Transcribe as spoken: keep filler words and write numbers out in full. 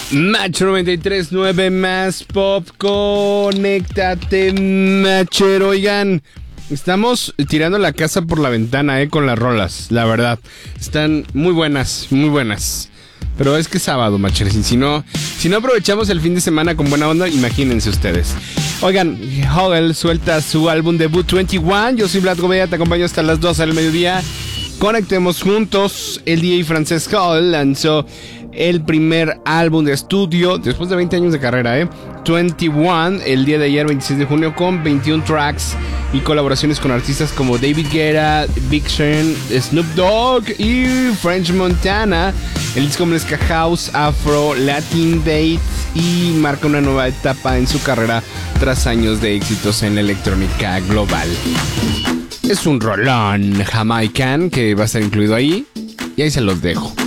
Macho noventa y tres punto nueve más pop, conéctate, machero. Oigan, estamos tirando la casa por la ventana, eh, con las rolas, la verdad. Están muy buenas, muy buenas. Pero es que es sábado, macheros, y si no, si no aprovechamos el fin de semana con buena onda, imagínense ustedes. Oigan, Hogel suelta su álbum debut veintiuno. Yo soy Vlad Gobea, te acompaño hasta las doce del mediodía. Conectemos juntos. El D J francés Hogel lanzó el primer álbum de estudio después de veinte años de carrera, ¿eh? veintiuno, el día de ayer, veintiséis de junio, con veintiún tracks y colaboraciones con artistas como David Guetta, Big Sean, Snoop Dogg y French Montana. El disco mezcla house, afro, latin beat y marca una nueva etapa en su carrera tras años de éxitos en la electrónica global. Es un rolón jamaican que va a estar incluido ahí y ahí se los dejo.